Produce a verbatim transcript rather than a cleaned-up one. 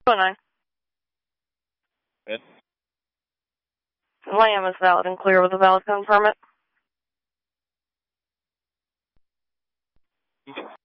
nine. Good. Lamb is valid and clear with a valid gun permit.